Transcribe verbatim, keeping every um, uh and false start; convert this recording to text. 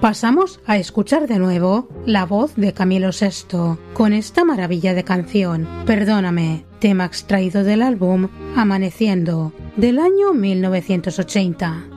Pasamos a escuchar de nuevo la voz de Camilo Sesto con esta maravilla de canción, Perdóname, tema extraído del álbum Amaneciendo, del año mil novecientos ochenta.